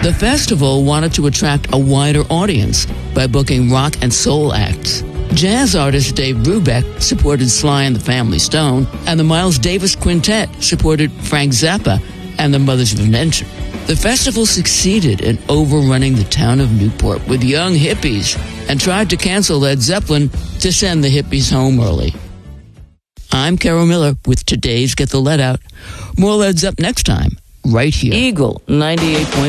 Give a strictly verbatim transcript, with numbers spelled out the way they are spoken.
The festival wanted to attract a wider audience by booking rock and soul acts. Jazz artist Dave Brubeck supported Sly and the Family Stone, and the Miles Davis Quintet supported Frank Zappa and the Mothers of Invention. The festival succeeded in overrunning the town of Newport with young hippies and tried to cancel Led Zeppelin to send the hippies home early. I'm Carol Miller with today's Get the Lead Out. More Led's up next time, right here. Eagle ninety-eight point